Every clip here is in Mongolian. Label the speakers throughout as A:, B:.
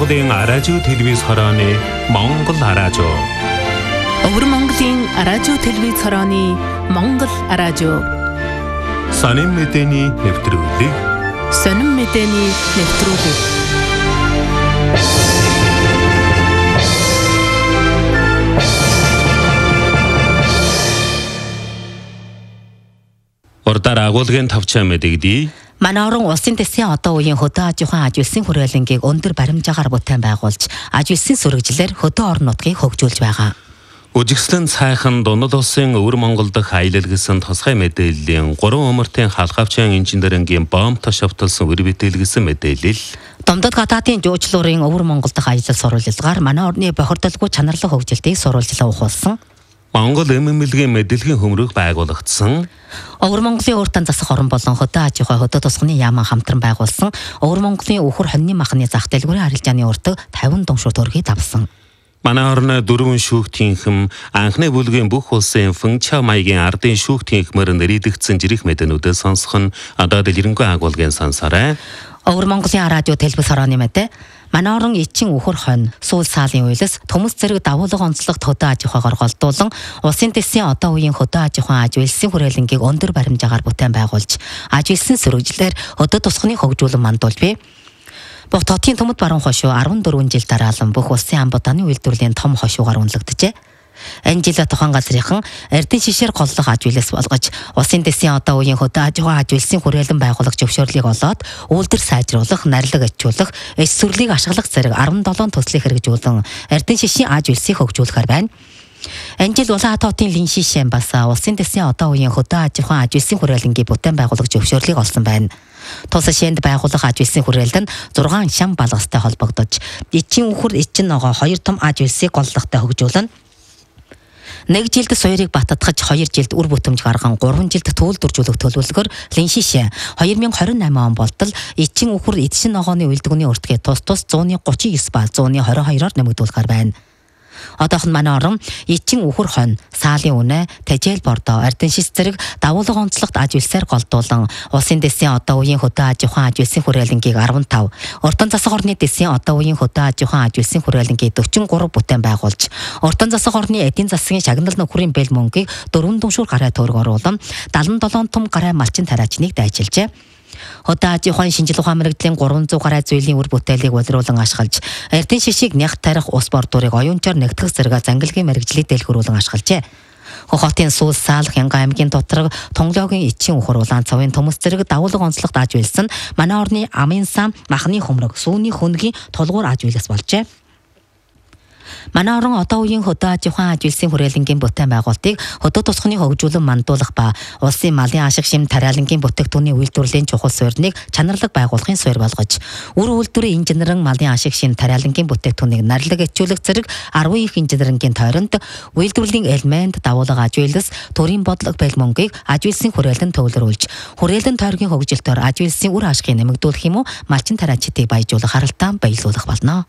A: Монголын радио телевиз хорооны Монгол радио.
B: Өвөр Монголын радио телевиз хорооны Монгол радио.
A: Сонин мэдээний нэвтрүүлэг. Урдаар агуулгын тавчаа мэдэгдий.
B: Манай орон улсын дэсийн одоо үеийн хөдөө аж ахуйн ажилсын хүрээлэнгийг өндөр баримжаагаар бүтээн байгуулж, ажилсын сүрэгжлэр хөдөө орон нутгийг хөгжүүлж байгаа.
A: Үжигслэн цайхан Дундад улсын Өвөр Монгол дахь аялал гэсэн тусгай мэдээллийн 3 умартын халхавчаан инженерингийн бомб тошовтолсон үр бүтээлгэсэн мэдээлэл.
B: Дундад гадаадын жуулчлалын Өвөр Монгол дахь аялал сурвалжилгаар манай орны бохирдолгүй чанарлаг хөгжилтийг сурвалжлаа ухуулсан.
A: Монгол эмэмлэгийн мэдээллийн хөмрөг байгуулагдсан.
B: Өвөр Монголын уртан засах орон болон хөдөө аж ахуй хөдөө тусганы яаман хамтран байгуулсан Өвөр Монголын өвхөр хоньны махны зах дэлгүүрийн арилжааны уртаг 50 дуншуу төгрөгийг авсан.
A: Манай орны 4 шүүхтийнхэм анхны бүлгийн бүх улсын Фэнча маягийн ардын шүүхтийнхмээр нэрийдэгдсэн жирэх мэдэнүүдээ сонсох нь одоо дэлгэрэнгүй агуулгын сансараа.
B: Өвөр Монголын радио телевиз хорооны мэдээ. Манай орон эчин үхэр хонь сүүл саалын үйлс төмөс зэрэг давуулга онцлогт хөдөө аж ахуйгаар голдуулан улсын дэсийн одоо үеийн хөдөө аж ахуйн ажилсын хүрээлэнгийг өндөр баримжаагаар бүтээн байгуулж, ажилсын сүрэгжлэр хөдөө тусганы хөгжүүлэн мандуулж бий. Бүх хотын төмөд баруун хошуу 14 жил дараалан бүх улсын амбатаны үйлдвэрлэлийн том хошуугаар үнэлэгдэжээ. Энэ жил тухайн газрынхан эрдэнэ шишээр голлох ажуулаас болгож улсын дэсийн одоо үеийн хөдөө аж ахуйн ажилсын хүрээлэн байгуулах зөвшөөрлийг олоод үйлдвэр сайжруулах, нарилга ачуулах, эс сүрлийг ашиглах зэрэг 17 төслийг хэрэгжүүлэн эрдэнэ шишийн ажилсыг хөгжүүлэхээр байна. Энэ жил Улаан хотын лин шишээн бас улсын дэсийн одоо үеийн хөдөө аж ахуйн ажилсын хүрээлэнгийн бүтээн байгуулах зөвшөөрлийг олсон байна. Тус шээнд байгуулах ажилсын хүрээлэн 6 шам балгастай холбогдож, эчин үхэр эчин ногоо 2 том ажилсыг голлохтой хөгжүүлнэ. 1 жилд соёрыг баттгаж 2 жилд үр бүтэмж гарган 3 жилд төлөвлөржүүлэх төлөвлөгөөр Линшишээ 2028 он болтол эчин үхэр эдшин ногооны үлдгүний өртгээ тус 139 ба 122-оор нэмэгдүүлэхээр байна. Одоохон манай орон эчин үхэр хонь, саалын үнэ, тэжээл бордоо, эрдэнэ шис зэрэг давуулга онцлогт ажилсаар голдуулан улсын дэсийн одоо үеийн хөдөө аж ахуйн ажилсын хүрээлэнгийг 15, уртан засаг орны дэсийн одоо үеийн хөдөө аж ахуйн ажилсын хүрээлэнгийг 43 бүтээн байгуулж, уртан засаг орны эдийн засгийн шагнал нөхрийн бэл мөнгийг 4 дуншуур гарай төгрөг оруулан 77 том гарай малчин тариачныг дайчилжээ. Хөдөө аж ахуйн шинжилгээ ухаан мэрэгжлийн 300 гаруй зүйлийн үр бүтээлийг улируулан ашиглаж, эрдэнэ шишийг нягт тарих ус бордуурыг оюунчаар нэгтгэх зэрэг зангилгийн мэрэгжлийг дэлгэрүүлэн ашиглажээ. Хотын сүүл саал Хянга аймгийн доторг Тонглогийн эчин үхэр улаан цавын төмөс зэрэг давуулга онцлогт ажилсан манай орны амын сан махны хөмрөг сүүний хөнгийн тулгуур ажилс болжээ. Манай орон одоо үеийн хөдөө аж ахуйн ажилсын хүрээлэнгийн бүтээн байгуулалтыг хөдөө тусганы хөгжүүлэн мандуулах ба улсын малын ашиг шим тариалангийн бүтээгдэхүүний үйлдвэрлэлийн чухал суурьныг чанарлаг байгуулахын суурь болгож, үр үйлдвэрийн инженерин малын ашиг шим тариалангийн бүтээгдэхүүнийг нарилга ачуулах зэрэг 10 их инженерингийн тойронд үйлдвэрлэлийн элемент, давуулга ажилс, төрийн бодлого бэл мөнгийг ажилсын хүрээлэн төвлөрүүлж, хүрээлэн тойргийн хөгжилтөөр ажилсын үр ашгийг нэмэгдүүлэх юм уу, малчин тариачдыг баяжуулах харалтаа баялуулах болно.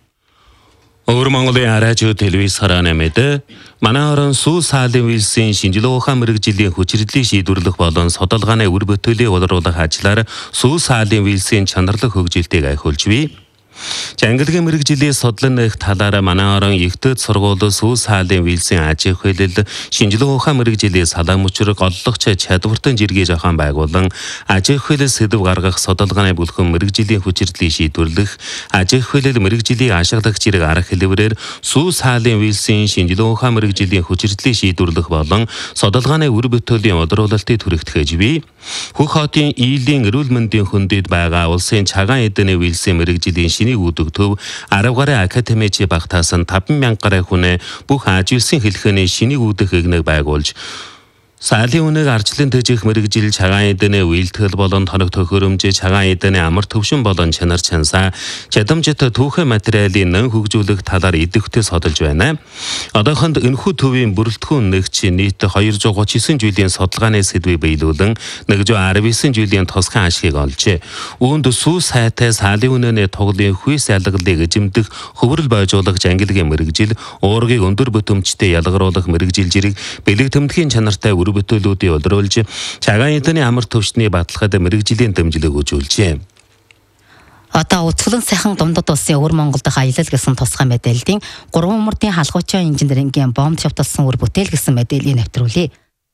A: Өвөр Монголын радио телевиз хорооны мэдээ. Манай орон сүү саалын үйлсийн шинжилгээ ухаан мэрэгжлийн хүчирдлийг шийдвэрлэх болон судалгааны үр бүтээлийг улируулах ажлаар сүү саалын үйлсийн чанарлаг хөгжилтийг ахиулж бий. Ангилгийн мэрэгжлийн судлан их талаараа манай орон Игтэд сургуулийн сүү саалын үйлсийн аж ахуй хэлэл шинжилгээ ухаан мэрэгжлийн салаа мөчрөг оллогч чадвартан жиргээ зохион байгуулан аж ахуй хэлэл сэдв гаргах судалгааны бүлхэн мэрэгжлийн хүчирдлийг шийдвэрлэх аж ахуй хэлэл мэрэгжлийн ашиглагч зэрэг арга хэлбэрээр сүү саалын үйлсийн шинжилгээ ухаан мэрэгжлийн хүчирдлийг шийдвэрлэх болон судалгааны үр бүтээлийн удруулалтыг түрэгтгэж бий. Хөх хотын Ийлийн эрүүл мэндийн хөндөд байгаа улсын цагаан эдэний үйлсийн мэрэгжлийн шинийг үүдэгtöв 10 гаруй академич багтаас нь 5,000 гаруй хүнээ бүх ажилсын хэлхээний шинийг үүдэх игнэг байгуулж, саалын үнэг арчлан төжих мэрэгжил цагаан эдэний үйлдэл болон тоног төхөөрөмж, цагаан эдэний амар төвшин болон чанар чансаа, чадамжит түүхэн материалын нэн хөгжүүлэх талаар идэвхтэй судалж байна. Одоохонд энэхүү төвийн бүрэлдэхүүн нэгж нийт 239 жилийн судалгааны сэдвийг биелүүлэн 119 жилийн тусгай ашгийг олжээ. Үүнд сүү сайтай саалын үнэний туглын хүйс ялгалыг эзэмдэх хөврөл бойжуулагч ангилгийн мэрэгжил, уургийг өндөр бүтэмжтэй ялгаруулах мэрэгжил зэрэг бэлэг тэмдгийн чанартай үр бүтээлүүдийг улируулж, цагаан эдэний амар төвшний баталгад мэрэгжлийн дэмжлэг үзүүлжээ.
B: Одоо үцгэлэн сайхан Дундад улсын өвөр Монголд аялал гэсэн тусгай мэдээллийн 3 умардын халгуучаа инженерингийн бомб шавталсан үр бүтээл гэсэн мэдээллийг нэвтрүүлье.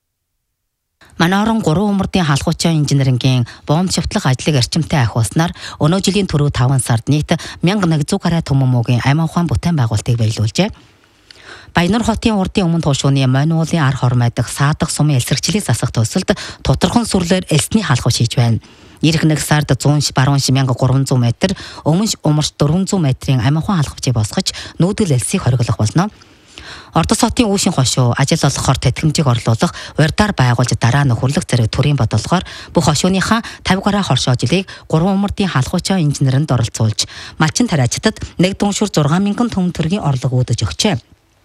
B: Манай орон 3 умардын халгуучаа инженерингийн бомб шавтлах ажлыг эрчимтэй ахиулснаар өнөө жилийн түрүү 5 сард нийт 1100 гаруй төмөмөгийн амь ухаан бүтээн байгуулалтыг баялуулжээ. Баянур хотын урдын өмнө туушууны Монголын ар хормайдах саадах сумын элсэрчлийг засах төсөлд тодорхон сүрлээр элсний халгууч хийж байна. Ирэх нэг сард 100 баруун 1300 м, өмнө умарч 400 м-ийн амь ухаан халхавчийг босгож нүүдэл элсийг хориглох болно. Ордос хотын үүшийн хошуу ажил олгохоор тэтгэмжийг орлуулах урьдаар байгуулж дараа нь хүрлэх зэрэг төрийн бодлогоор бүх хошууныхаа 50 гаруй хоршоожилыг 3 умардын халхуучаа инженеринд оролцуулж малчин тариачдад нэг дүншүр 6000 төм төгрөгийн орлого өгдөж өгчээ.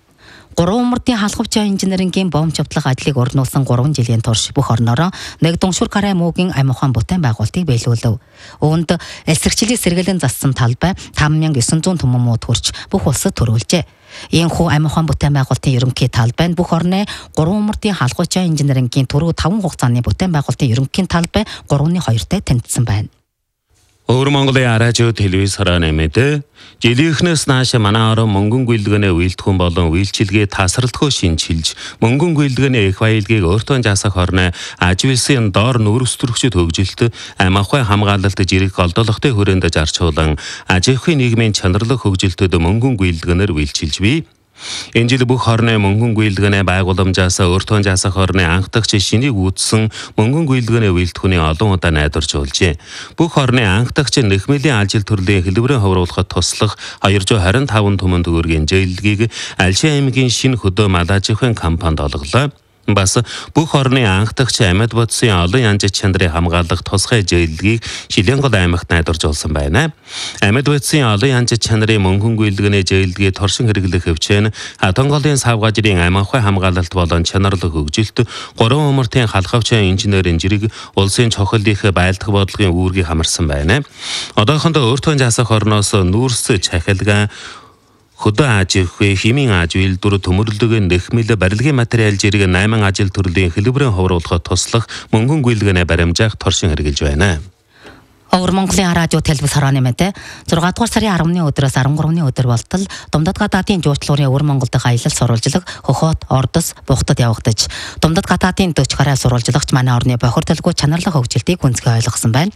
B: 3 умардын халхавчаа инженерингийн бомб шавтлах ажлыг өрнүүлсэн 3 жилийн турш бүх орноороо нэг дүншүр гаруй муугийн амь ухаан бүтээн байгуулалтыг биелүүлв. Үүнд элсэрчлийг сэргэлэн зассан талбай 5900 төмөмүүд хүрч бүх улсад төрүүлжээ. Ийхүү амь ухаан бүтээн байгуулалтын ерөнхий талбай нь бүх орны 3 умардын халхуучаа инженерингийн түрүү 5 хугацааны бүтээн байгуулалтын ерөнхий талбай 3-2-тай танилцсан байна.
A: өвөр Монголын радио телевиз харааны мэдээ жилийнхнээс нааш манай орон мөнгөн гүйлдгэнэ үйлдэхүүн болон үйлчилгээ тасралтгүй шинжилж мөнгөн гүйлдгэнэ их баялгийг өөртөө жасах орны ажвэлсийн доор нүрстөрөгчд хөгжилт амь ахуй хамгаалалт жирэг голдолготой хүрээнд зарчуулан аж ахуйн нийгмийн чанарлах хөгжилтөд мөнгөн гүйлдгэнээр үйлчилж бий. Энэ жил бүх орны мөнгөн гүйлдгэнэ байгууламжаас өөртөө жасах орны анх дахь шинийг үүдсэн мөнгөн гүйлдгэнэ үйлдэхүүний олон удаа найдваржуулжээ. Бүх орны анх дахь нэхмэлийн ажил төрлийн хэлбэрийн ховруулахад туслах 225 төмөн төгрөгийн зээлгийг Алшин аймгийн шинэ хөдөө мал аж ахуйн компанид олголоо. Бас бүх орны анх дахь амьд бодсын олон янз чанарын хамгаалах тусгай зээлгийг Шилэнгол аймагт найдваржуулсан байна. Амьд бодсын олон янз чанарын мөнгөн гүйлдгэнэ зээлгийг торшин хэрэглэх хөвчэн Хатанголын савгажрын амь ахуй хамгаалалт болон чанарлах хөгжилт 3 умартын халхавчаа инженерийн жирэг улсын чухлынх байлдах бодлогын үүргийг хамарсан байна. Одоохондоо өөртөө жасах орноос нүүрс чахилгаан хөдөө аж ахуй, химийн аж үйлдвэр, төмөрлөгийн нэхмэл, барилгын материал жирэг 8 ажил төрлийн хэлбэрийн ховруулахад туслах мөнгөн гүйлдгэнэ баримжаах торшин хэрэгжилж байна.
B: Өвөр Монголын радио телевиз харааны мэдээ 6 дугаар сарын 10-ны өдрөөс 13-ны өдөр болтол Дундад гадаадын жуулчлалын өвөр Монголд аялал сурвалжлаг Хохот, Ордос, Бухтад явагдаж Дундад гадаадын 40 гаруй сурвалжлагч манай орны бохирдолгүй чанарлах хөгжилтийг гүнзгий ойлгосон байна.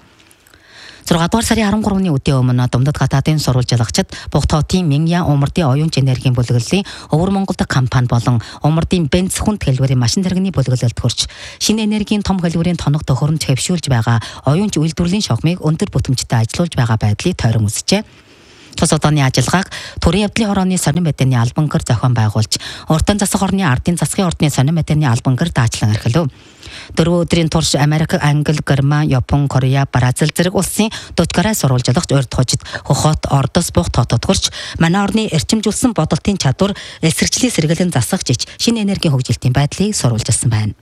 B: 6 дугаар сарын 13-ны үдийн өмнө Дундад гадаадын сурвалжлагчид Бухтотын Минья умардын оюунч энергийн бүлэглэлийн өвөр Монголд компани болон умардын бенз хүнд хэлбэрийн машин зэрэгний бүлэглэлд хүрч шинэ энергийн том хэлбэрийн тоног төхөөрөмж хэвшүүлж байгаа оюунч үйлдвэрлэлийн шогмыг өндөр бүтэмжтэй ажиллуулж байгаа байдлыг тойрон үзжээ. Тус одооны ажиллагааг төрийн явдлын хорооны сонин мэдээний албан гэр зохион байгуулж уртан засах орны ардын засгийн ордны сонин мэдээний албан гэр даачлан эрхлэв. 4 өдрийн турш Америк, Англи, Герман, Япон, Корея, Бразил зэрэг улсын 40 гаруй сурвалжлагч урьд хожид Хохот, Ордос, Бухтотод хүрч манай орны эрчимжүүлсэн бодолтын чадвар эсрэгчлийн сэргэлэн засах жиж шинэ энергийн хөгжилтийн байдлыг сурвалжилсан байна.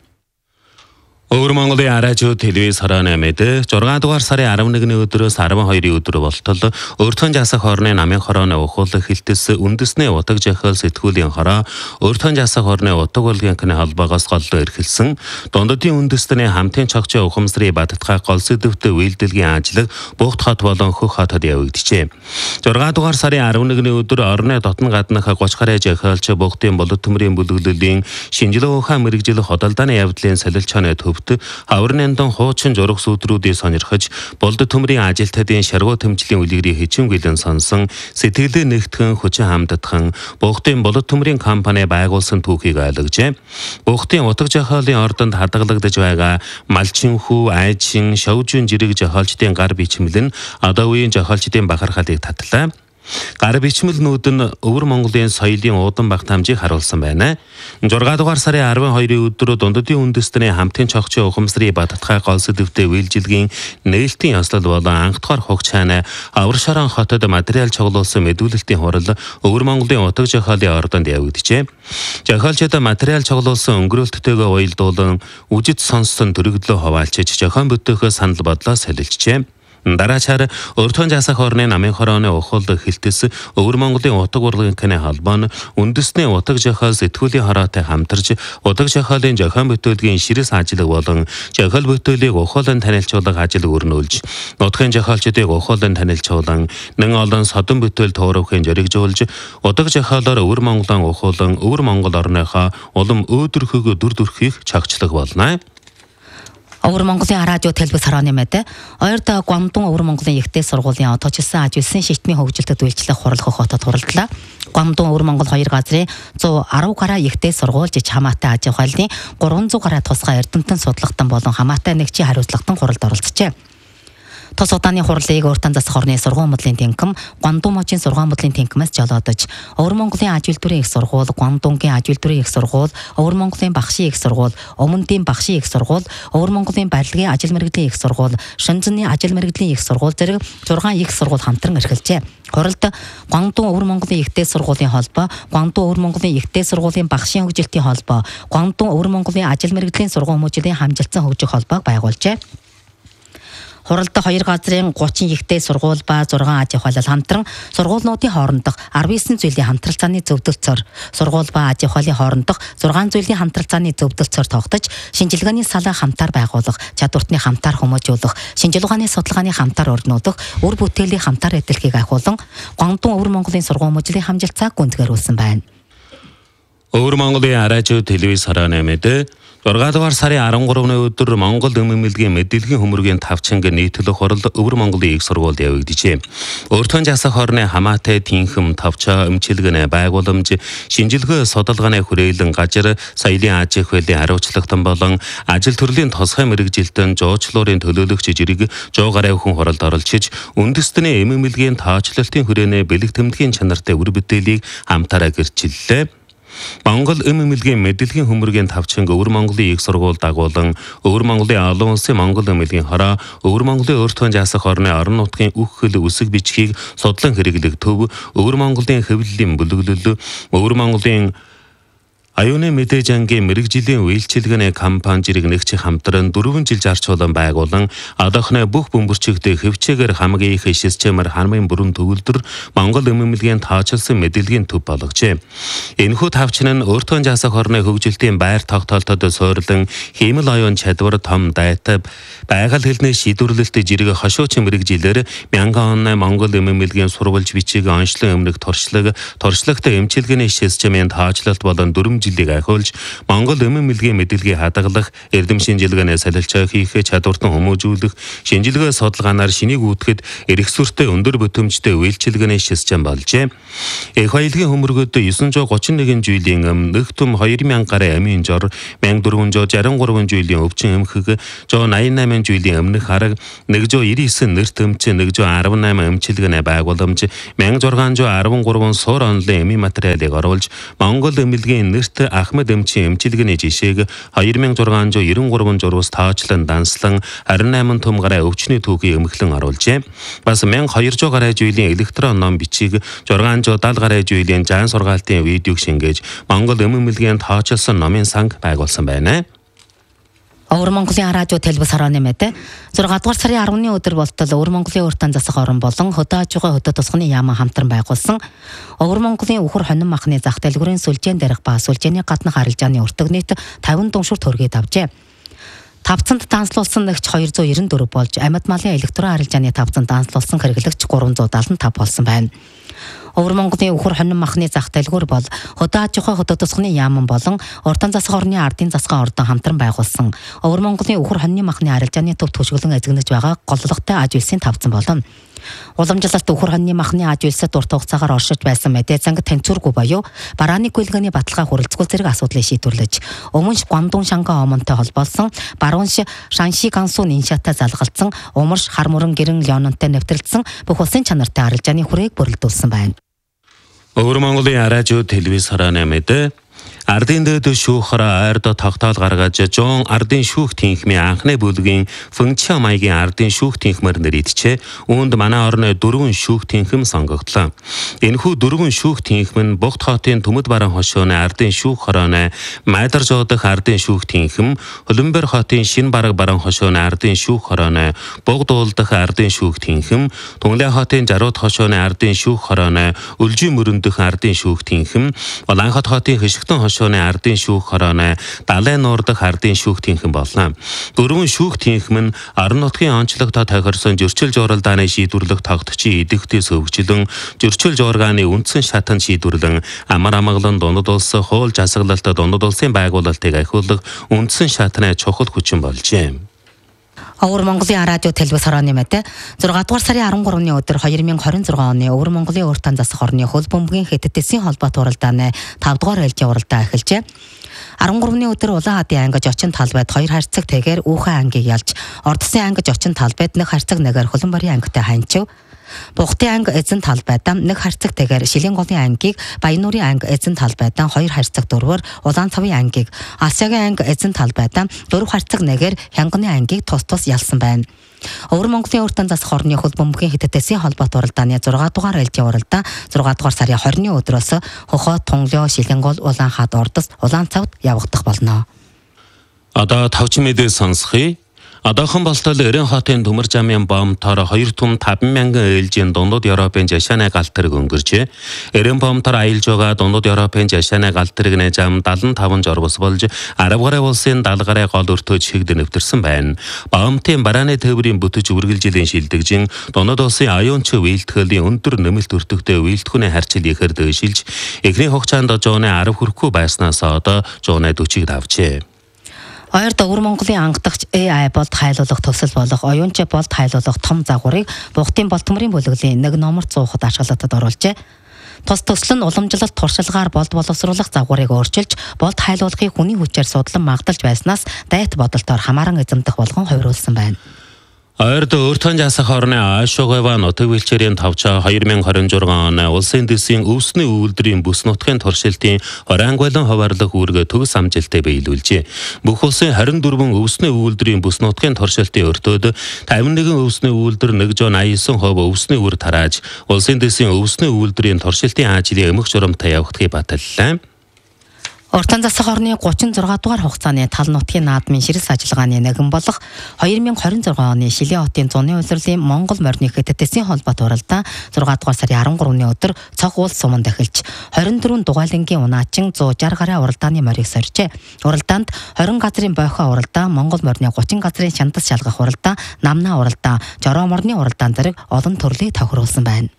A: өвөр Монголын радио телевиз харааны мэдээ 6 дугаар сарын 11-ний өдрөөс 12-ийн өдөр болтол өөртөө жасах орны намын хорооны ухуулах хилтэс үндэсний утаг жахал сэтгүүлийн хороо өөртөө жасах орны утаг болгонхны холбоогоос голлоо эрхэлсэн дундадын үндэстний хамтын цогцоо ухамсрын баттгай гол сэдвтэ үйлдэлгийн ажлыг Бухт хот болон Хөх хотод явагдчихэ. 6 дугаар сарын 11-ний өдөр орны дотн гаднах 30 гаруй жахалч Бухтын болот төмрийн бүлэглэлийн шинжилгээ ухаан мэрэгжил ходолдооны явдлын солилцооны хаврнандон хуучин зураг сүтрүүдийг сонирхож болд төмрийн ажилтнуудын шаргуу тэмцлийн үлгэрийг хичээнгүйлэн сонсон сэтгэлээ нэгтгэн хүчин хамддхан Бухтын болд төмрийн компани байгуулсан түүхийг ойлгожээ. Бухтын утга жахаалын ордонд хадгалагдаж байгаа малчин хүү, айчин, шавжин жирэг жахаалчдын гар бичмэл нь одоо үеийн жахаалчдын бахархалыг татлаа. Гар бичмэлнүүд нь өвөр Монголын соёлын уудан багтаамжийг харуулсан байна. 6 дугаар сарын 12-ийн өдөр дундадын үндэстний хамтын цогцоо ухамсрын баттгай гол сэдвтэ үйлчилгийн нээлтийн ёслол болон анх дахь хугц хаана авар шорон хотод материал цуглуулсан мэдүүлэлтийн хурал өвөр Монголын утга жахаалын ордонд явагдажээ. Жахаалчид материал цуглуулсан өнгөрөөлттэйгээ уялдуулан үжид сонссон төрөгдлөө хаваалчиж зохион бүтээхээ санал бодлоо солилцжээ. Дараачаар Уртхан жасах орны намын хорооны ухаал эхэлтэс Өвөр Монголын утга урлагийнхны холбоо нь үндэсний утга жахал сэтгүүлийн хороотой хамтарч утга жахалын зохион бүтээлгийн ширээс ажиллаг болон жахал бүтээлийг ухаалан танилцуулах ажил өрнүүлж нутгийн жахаалчдыг ухаалан танилцуулан нэн олон содон бүтээл туурахын зоригжуулж утга жахалаар Өвөр Монголын ухаалан Өвөр Монгол орныхоо улам өөдрөхөг дүр төрхийг чагчлах болно.
B: Өвөр Монголын радио телевиз хорооны мэдээ ойрд Гуандун Өвөр Монголын ихтэй сургуулийн одоочилсан ажилсан шитмийн хөгжилтэд үйлчлэх хурлах хотод хуралдлаа. Гуандун Өвөр Монгол 2 газрын 110 гаруй ихтэй сургуульч хамаатай аж ахуйлын 300 гаруй тусгай эрдэмтэн судлахтан болон хамаатай нэгжийн хариуцлагатан хуралд оролцжээ. Тус удааны хурлыг Уртхан засах орны сургууль бодлын тэнхим, Гуандун мужийн сургууль бодлын тэнхимээс жолоодож, Өвөр Монголын аж үйлдвэрийн их сургууль, Гуандунгийн аж үйлдвэрийн их сургууль, Өвөр Монголын багшийн их сургууль, Өмнөдийн багшийн их сургууль, Өвөр Монголын барилгын ажил мэргэжлийн их сургууль, Шөнзөний ажил мэргэжлийн их сургууль зэрэг 6 их сургууль хамтран эрхэлжээ. Хуралд Гуандун Өвөр Монголын ихтэй сургуулийн холбоо, Гуандун Өвөр Монголын ихтэй сургуулийн багшийн хөгжилтийн холбоо, Гуандун Өвөр Монголын ажил мэргэжлийн сургууль мужийн хамжилсан хөгжих холбоог байгуулжээ. Хуралд 2 газрын 30 ихтэй сургууль ба 6 аж ахуйлал хамтран сургуулиудын хоорондох 19 зүйлийн хамтралцааны зөвдөлцөөр сургууль ба аж ахуйлын хоорондох 6 зүйлийн хамтралцааны зөвдөлцөөр тогтож шинжилгээний салаа хамтаар байгуулах, чадвартны хамтаар хүмүүжүүлэх, шинжил ухааны судалгааны хамтаар өрнүүлэх, үр бүтээлийн хамтаар эдэлхийг ахиулан Гуандун Өвөр Монголын сургууль мужийн хамжилтсааг гүнзгийрүүлсэн байна.
A: Өвөр Монголын радио телевиз хорооны мэдээ 6 дугаар сарын 13-ны өдөр Монгол эмэмлэгийн мэдээллийн хөмөргийн тавчинг нийтлэх хурал Өвөр Монголын их сургуульд явагдажээ. Уртхан жасах орны хамаатай тэнхим тавчаа эмчилгээнэ байгууламж шинжилгээ судалгааны хүрээлэн гажир соёлын аж ахуйлын хариуцлагатан болон ажил төрлийн тусгай мэргэжилтэн жуучлуурын төлөөлөгч жирэг 100 гаруй хүн хуралд оролцож үндэстний эмэмлэгийн таачлалтын хүрээнэ бэлэг тэмдгийн чанартай үр бүтээлийг хамтараа гэрчиллээ. Монгол эмэмлэгийн мэдээллийн хөмөргийн тавчинг Өвөр Монголын их сургууль дагуулan Өвөр Монголын олон улсын Монгол эмнэлгийн хороо Өвөр Монголын Уртхан жасах орны орон нутгийн үхэл үсэг бичгийг судлан хэрэглэх төв Өвөр Монголын хэвлэлийн бүлэглэл Өвөр Монголын Аюуны мэдээж ангийн мэрэгжлийн үйлчилгээний компани зэрэг нэгч хамтран 4 жил зарцуулан байгуулан одоохны бүх бөмбөрчигтэй хөвчээгээр хамгийн их системээр хамгийн бүрэн төвлөрдөр Монгол эмэмлэгийн таачилсан мэдээллийн төв болгожээ. Энэхүү тавчин нь Уртхан жасах орны хөгжилтийн байр тогтоолтод суурилан хиймэл оюун чадвар том дайтай байгаль хэлний шийдвэрлэлт зэрэг хошуучин мэрэгжилээр 1000 оны Монгол эмэмлэгийн сурвалж бичиг онцлон өмнөх туршлагатай эмчилгээний системийн таачлалт болон 4 жилийг ахиулж Монгол эмэмлэгийн мэдээллийг хадгалах, эрдэм шинжилгээний солилцоо хийх, чадвартан хүмүүжүүлэх, шинжилгээ судалгаанаар шинийг үүтгэхэд эрх сүртэй өндөр бүтэмжтэй үйлчилгээний систем болжээ. Их хоёрын хөмөргөд 931 жилийн өмнөх төм 2000 гаруй амийн жор, 1463 жилийн өвчин эмхэг, 188 жилийн өмнөх арга, 199 нэрт эмч, 118 эмчилгээний байгууламж, 1613 суур онлын эмийн материалыг оруулж Монгол эмнэлгийн нэрт Ахмад эмчийн эмчилгээний жишээг 2693 журуус таачлан данслан 28 том гаруй өвчний түүхийг эмхлэн оруулжээ. Бас 1200 гаруй жилийн электрон ном бичиг, 670 гаруй жилийн жаан сургаалтын видеог шингээж Монгол эмэмлэгийн таачилсан номын санг байгуулсан байна.
B: Өвөр Монголын радио телевиз хорооны мэдээ 6 дугаар сарын 10-ны өдөр болтол Өвөр Монголын Уртхан засах орон болон хөдөө аж ахуйн хөдөө тусганы яаман хамтран байгуулсан Өвөр Монголын Үхэр хонин махны зах дэлгүүрийн сүлжээн дээрх ба сүлжээний гаднах арилжааны уртаг нийт 50 дүншүр төргий давжээ. Тавцанд данслуулсан нэгч 294 болж амьд малын электрон арилжааны тавцанд данслуулсан хэрэглэгч 375 болсон байна. Өвөр Монголын Үхэр хонин махны зах дэлгүүр бол хөдөө аж ахуйн хөдөө тусганы яаман болон Уртхан засах орны ардын засгийн ордон хамтран байгуулсан Өвөр Монголын Үхэр хонин махны арилжааны төв төшөглөн эзэгнэж байгаа голлогтой аж үйлсийн тавцан болно. Уламжлалт Үхэр хонин махны аж үйлсэд урт хугацаагаар оршиж байсан мэдээ занг тэнцвэргүй боيو барааны гүйлгээний баталгаа хүрэлцгүй зэрэг асуудлыг шийдвэрлэж өмнө Гуандун Шанга омонтой холбоолсон Баруунш Шанши Гансу Ниншатай залгалсан Умарш Хармуран Гэрэн Леононтой нэвтрэлсэн бүх улсын чанартай арилжааны хүрээг бүрэлдүүлсэн байна.
A: Өвөр Монголын радио телевиз хорооны мэдээ Ардын дэд шүүхраа ойрдо тогтоол гаргаж Жон ардын шүүх тэнхмийн анхны бүлгийн Фэнча маягийн ардын шүүх тэнхмээр нэрийдчээ. Үүнд манай орны 4 шүүх тэнхэм сонгогдлоо. Энэхүү 4 шүүх тэнхэм нь Бугт хотын Төмөд бараан хошууны ардын шүүх хорооны Майдар жоодох ардын шүүх тэнхэм, Хөлбөмбөр хотын Шин бараг бараан хошууны ардын шүүх хорооны Бугд уулдах ардын шүүх тэнхэм, Түнлээ хотын Жарууд хошууны ардын шүүх хорооны Өлжийн мөрөндөх ардын шүүх тэнхэм, Улаанхот хотын Хишгтэн хошууны ардын шүүх хорооны Далайн нуурдах ардын шүүх тэнхэм болно. 4 шүүх тэнхэм нь орон нутгийн онцлогтой тохирсон зөрчил журалдааны шийдвэрлэх тогтцын идэвхтэйс өвчлөн зөрчил жургааны үндсэн шатанд шийдвэрлэн амар амгалан дундад улс хууль засаглалт дундад улсын байгуулалтыг ахиулах үндсэн шатны чухал хүчин болжээ.
B: Өвөр Монголын радио телевиз хорооны мэдээ 6 дугаар сарын 13-ны өдөр 2026 оны Өвөр Монголын уртан засах орны хөл бөмбөгийн хэдтэсийн холбоот уралдааны 5 дугаар ээлжийн уралдаа эхэлжээ. 13-ны өдөр Улаан Хадын ангиж очин талбайд 2 харьцаг тэгээр Үүхэн ангийг ялж, Ордсын ангиж очин талбайд 1 харьцаг нэгээр Хөлбөмбөрийн ангитай ханчив. Бугтын анги эзэн талбайдаа 1 харьцаг тэгээр Шилэнголын ангийг, Баянуурын анги эзэн талбайдаа 2 харьцаг дөрвөр Улаан цавын ангийг, Асягийн анги эзэн талбайдаа 4 харьцаг нэгээр Хянганы ангийг тус ялсан байна. Өвөр Монголын уртан засах орны хөл бөмбөгийн хэдтэсийн холбоот уралдааны 6 дугаар ээлжийн уралдаа 6 дугаар сарын 20-ны өдрөөс Хохот, Тунлоо, Шилэнгол, Улаан хад, Ордос, Улаан цавд явагдах болно.
A: Одоо тавч мэдээ сонсхий. Одоохон болтол Эрен хотын Төмөр замын бомтоор 2 том 5,000 ээлжийн дундад Европын жашааны галтрыг өнгөрчээ. Эрен бомтоор аялж байгаа дундад Европын жашааны галтрыг зам 75 жоргос болж Арав гараа улсын даалгаврын гол өртөө чигд нэвтэрсэн байна. Бомтын барааны тээврийн бүтэж үргэлжилэн шилдэгжин дундад улсын аюунч үйлдэхлийн өндөр нэмэлт өртөгтэй үйлдэхүүний харьцал ихээр дэвшилж эхний хугацаанд жооны 10 хүрэхгүй байснаас одоо жооны 40-ыг давжээ.
B: Ойрд Өвөр Монголын ангадагч AI болд хайлуулах төсөл болох оюунч болд хайлуулах том загварыг Бугтын Болтмөрийн бүлэглэлийн 1 номер 100-д ашиглалтад оруулжээ. Төсөл нь уламжлалт туршилгаар болд боловсруулах загварыг өөрчилж, болд хайлуулахыг хүний хүчээр судлан магталж байснаас дайт бодолтоор хамааран эзэмдэх болгон хувируулсан байна.
A: Ойрд өөртөө жасах орны Ашугава нутаг бэлчээрийн тавчаа 2026 оны улсын дэсийн өвсний үйлдвэрийн бүс нутгийн туршилтын хорангуйлан хуваарлах үүргээ төгс амжилттай биелүүлжээ. Бүх улсын 24 өвсний үйлдвэрийн бүс нутгийн туршилтын өртөөд 51 өвсний үйлдвэр 189% өвсний үр тарааж, улсын дэсийн өвсний үйлдвэрийн туршилтын ажлын эмх журамтай явагдахыг баталлаа.
B: Уртан засах орны 36 дугаар хугацааны тал нутгийн наадмын ширээс ажиллагааны нэгэн болох 2026 оны Шилээ хотын зуны улирлын Монгол морины хэдтэсийн холбоот уралдаа 6 дугаар сарын 13-ны өдөр цог уул суманд эхэлж 24 дугайлангийн унаачин 160 гаруй уралдааны морийг сорьжээ. Уралдаанд 20 газрын бойхоо уралдаа, Монгол морины 30 газрын шандас шалгах уралдаа, намнаа уралдаа, Жороо морины уралдаан зэрэг олон төрлийг тохируулсан байна.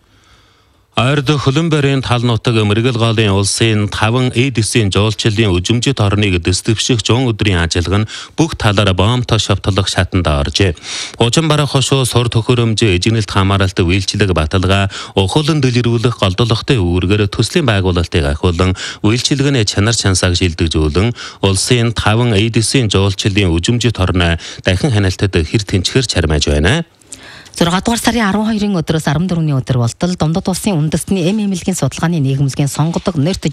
A: Ойрд Хөлбөмбөрийн тал нутаг мэрэгэл голын улсын 5 эдисийн жуулчлалын үжимжит орныг дэвших 100 өдрийн ажиллагаа нь бүх талаараа бомтой шавтлах шатанд оржээ. Хуучин барах хошуу сур төхөөрөмж эжигнэлт хамааралт үйлчлэг баталгаа ухуулан дэлгэрүүлэх голдолготой үүргээр төслийн байгуулалтыг ахиулан үйлчлэгэний чанар чансааг шилдэгжүүлэн улсын 5 эдисийн жуулчлалын үжимжит орны дахин ханиалтад хэр тэнцгэр чармааж байна.
B: 6 дугаар сарын 12-ын өдрөөс 14-ний өдөр болтол Дундад улсын үндэсний эм эмнэлгийн судалгааны нийгэмлэгийн сонгодог нэрт